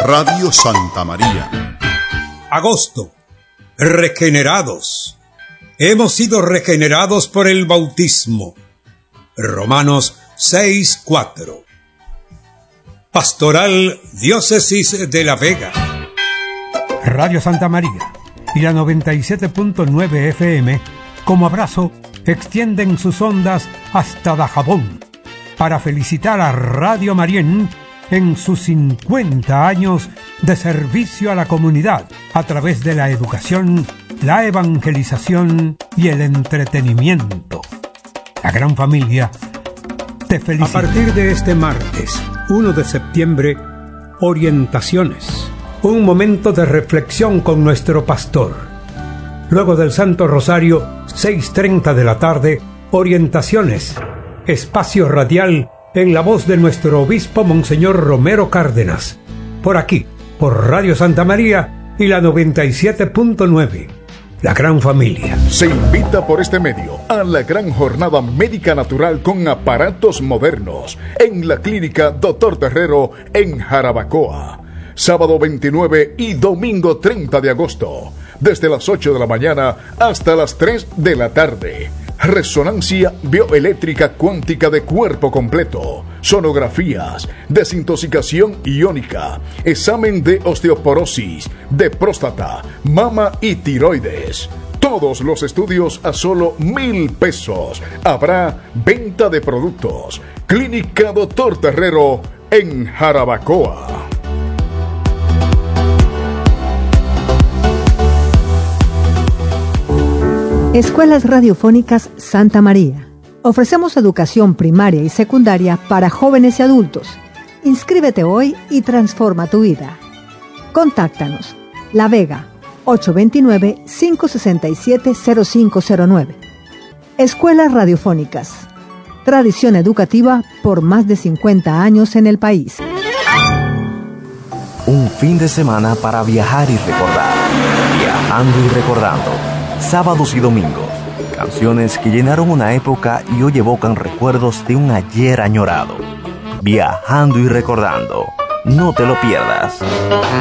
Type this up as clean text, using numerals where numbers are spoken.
Radio Santa María. Agosto. Regenerados. Hemos sido regenerados por el bautismo. Romanos 6:4. Pastoral Diócesis de La Vega. Radio Santa María y la 97.9 FM, como abrazo, extienden sus ondas hasta Dajabón para felicitar a Radio Marién en sus 50 años de servicio a la comunidad a través de la educación, la evangelización y el entretenimiento. La gran familia te felicita. A partir de este martes, 1 de septiembre, orientaciones. Un momento de reflexión con nuestro pastor. Luego del Santo Rosario, 6:30 de la tarde, orientaciones. Espacio radial en la voz de nuestro obispo Monseñor Romero Cárdenas. Por aquí, por Radio Santa María y la 97.9. La gran familia. Se invita por este medio a la gran jornada médica natural con aparatos modernos en la clínica Dr. Terrero en Jarabacoa. Sábado 29 y domingo 30 de agosto, desde las 8 de la mañana hasta las 3 de la tarde. Resonancia bioeléctrica cuántica de cuerpo completo, sonografías, desintoxicación iónica, examen de osteoporosis, de próstata, mama y tiroides. Todos los estudios a solo 1,000 pesos. Habrá venta de productos. Clínica Dr. Terrero en Jarabacoa. Escuelas Radiofónicas Santa María. Ofrecemos educación primaria y secundaria para jóvenes y adultos. Inscríbete hoy y transforma tu vida. Contáctanos. La Vega, 829-567-0509. Escuelas Radiofónicas. Tradición educativa por más de 50 años en el país. Un fin de semana para viajar y recordar. Viajando y recordando. Sábados y domingos, canciones que llenaron una época y hoy evocan recuerdos de un ayer añorado. Viajando y recordando, no te lo pierdas.